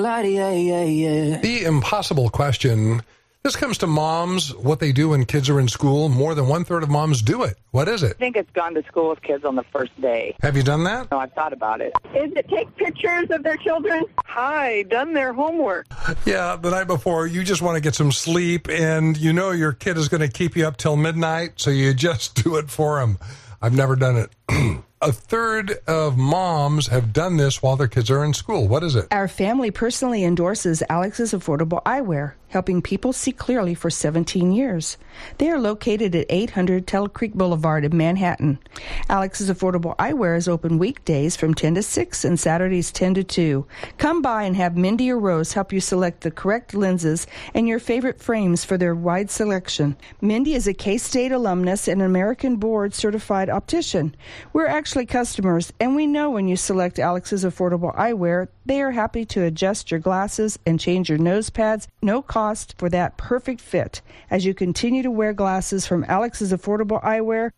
The impossible question. This comes to moms, what they do when kids are in school. More than 1/3 of moms do it. What is it? I think it's gone to school with kids on the first day. Have you done that? No, I've thought about it. Is it take pictures of their children? Hi, done their homework. Yeah, the night before, you just want to get some sleep, and you know your kid is going to keep you up till midnight, so you just do it for them. I've never done it. 1/3 of moms have done this while their kids are in school. What is it? Our family personally endorses Alex's Affordable Eyewear, helping people see clearly for 17 years. They are located at 800 Tuttle Creek Boulevard in Manhattan. Alex's Affordable Eyewear is open weekdays from 10 to 6 and Saturdays 10 to 2. Come by and have Mindy or Rose help you select the correct lenses and your favorite frames for their wide selection. Mindy is a K-State alumnus and an American Board certified optician. We're actually customers, and we know when you select Alex's Affordable Eyewear, they are happy to adjust your glasses and change your nose pads, no cost for that perfect fit. As you continue to wear glasses from Alex's Affordable Eyewear,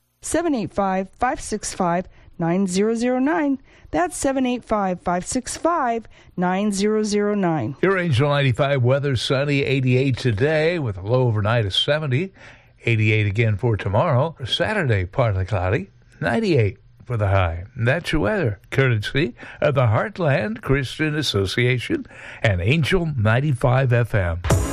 785-565-9009. That's 785-565-9009. Your Angel 95 weather, sunny, 88 today with a low overnight of 70. 88 again for tomorrow. Saturday, partly cloudy, 98 for the high. That's your weather, courtesy of the Heartland Christian Association and Angel 95 FM.